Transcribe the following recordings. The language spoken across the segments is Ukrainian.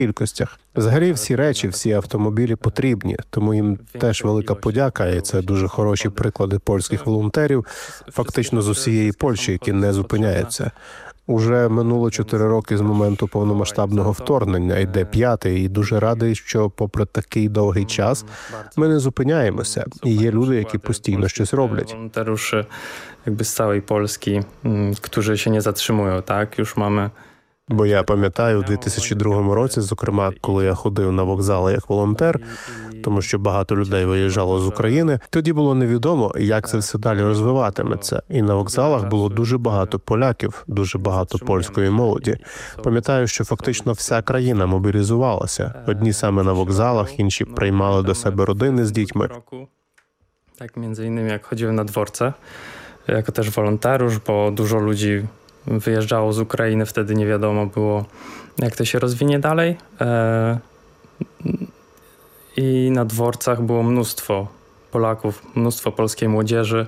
кількостях. Взагалі всі речі, всі автомобілі потрібні, тому їм теж велика подяка, і це дуже хороші приклади польських волонтерів, фактично з усієї Польщі, які не зупиняються. Уже минуло 4 роки з моменту повномасштабного вторгнення, йде 5-й, і дуже радий, що попри такий довгий час ми не зупиняємося, і є люди, які постійно щось роблять. Волонтеруші, якби з цілої Польщі, які ще не затримують, так, już mamy. Бо я пам'ятаю, у 2002 році, зокрема, коли я ходив на вокзали як волонтер, тому що багато людей виїжджало з України, тоді було невідомо, як це все далі розвиватиметься. І на вокзалах було дуже багато поляків, дуже багато польської молоді. Пам'ятаю, що фактично вся країна мобілізувалася. Одні саме на вокзалах, інші приймали до себе родини з дітьми. Так, między innymi jak chodziłem na dworce, jako też wolontariusz, bo dużo ludzi wyjeżdżało z Ukrainy, wtedy nie wiadomo było, jak to się rozwinie dalej. I na dworcach było mnóstwo Polaków, mnóstwo polskiej młodzieży.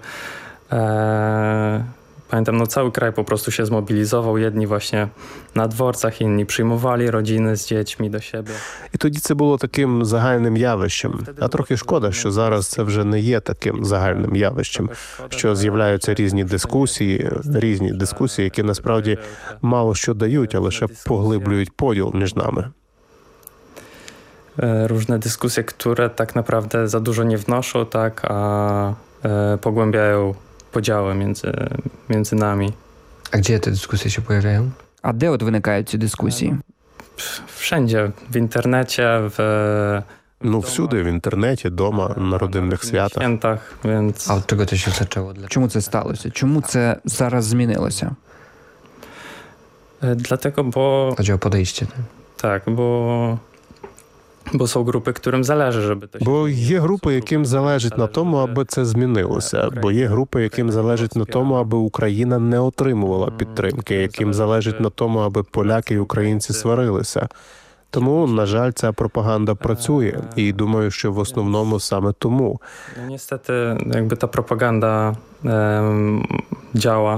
Pamiętam, cały kraj po prostu się zmobilizował. Jedni właśnie na dworcach, inni przyjmowali rodziny z dziećmi do siebie. І тоді це було таким загальним явищем. А трохи шкода, що зараз це вже не є таким загальним явищем, що з'являються різні дискусії, які насправді мало що дають, а лише поглиблюють поділ між нами. Różne dyskusje, które tak naprawdę za dużo nie wnoszą, tak, a pogłębiają podziały między nami. A gdzie te dyskusje się pojawiają? А де от виникають ці дискусії? Wszędzie, w internecie, Всюди, в інтернеті, дома, на родинних святах. świętach, więc... A od czego to się zaczęło? Чому це сталося? Чому це зараз змінилося? Dlatego, bo... Chodzi o podejście. Tak, bo są grupy, którym zależy, żeby to się... Бо є групи, яким залежить на тому, аби це змінилося. Бо є групи, яким залежить на тому, аби Україна не отримувала підтримки, яким залежить на тому, аби поляки і українці сварилися. Тому, на жаль, ця пропаганда працює. І думаю, що в основному саме тому. No niestety, jakby ta propaganda działa,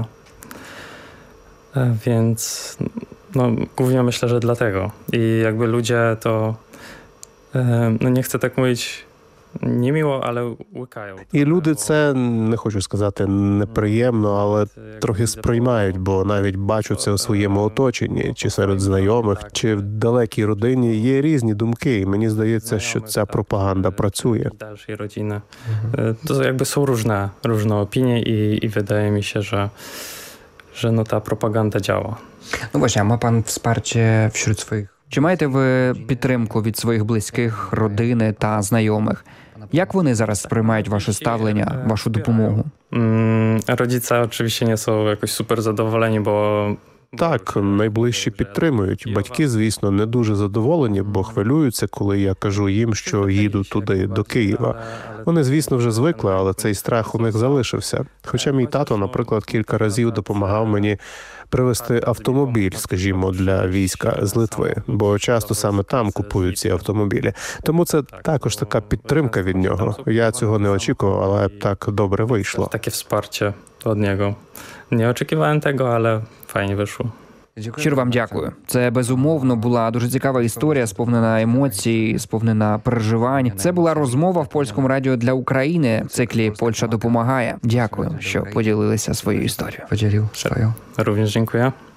więc głównie myślę, że dlatego. I jakby ludzie to, nie chcę tak mówić niemiło, ale łykają. І люди це, не хочу сказати неприємно, але трохи сприймають, бо навіть бачу це у своєму оточенні, чи серед знайомих, чи в далекій родині є різні думки, і мені здається, що ця пропаганда працює. Dalszej rodziny. To jakby są różne opinie i wydaje mi się, że ta propaganda działa. No właśnie, a ma pan wsparcie wśród swoich... Чи маєте ви підтримку від своїх близьких, родини та знайомих? Як вони зараз сприймають ваше ставлення, вашу допомогу? Rodzice oczywiście nie są jakoś super zadowoleni, bo... Так, найближчі підтримують. Батьки, звісно, не дуже задоволені, бо хвилюються, коли я кажу їм, що їду туди, до Києва. Вони, звісно, вже звикли, але цей страх у них залишився. Хоча мій тато, наприклад, кілька разів допомагав мені привезти автомобіль, скажімо, для війська з Литви, бо часто саме там купують ці автомобілі. Тому це також така підтримка від нього. Я цього не очікував, але так добре вийшло. Takie wsparcie od niego. Nie oczekiwałem tego, ale fajnie wyszło. Щиро вам дякую. Це, безумовно, була дуже цікава історія, сповнена емоцій, сповнена переживань. Це була розмова в Польському радіо для України в циклі «Польща допомагає». Дякую, що поділилися своєю історією. Podzielił swoją. Również dziękuję.